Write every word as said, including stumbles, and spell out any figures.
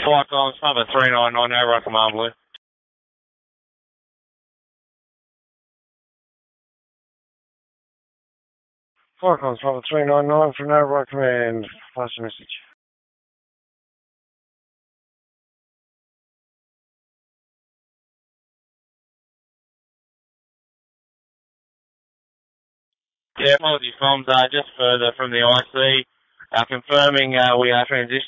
Flight Collins, number three nine nine, over on command, Blue. Flight Collins, number three nine nine, from Narrabri Command. Pass the message. Yeah, apologies, comms, uh, just further from the I C, uh, confirming uh, we are transitioning